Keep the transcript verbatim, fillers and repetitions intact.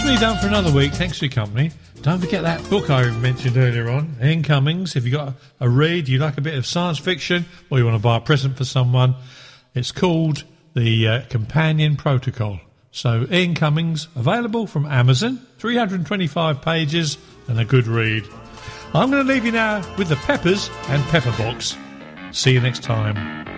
me done for another week. Thanks for your company. Don't forget that book I mentioned earlier on, Ian Cummings. If you've got a, a read, you like a bit of science fiction, or you want to buy a present for someone, it's called The uh, Companion Protocol. So Ian Cummings, available from Amazon, three hundred twenty-five pages and a good read. I'm going to leave you now with the Peppers and Pepperbox. See you next time.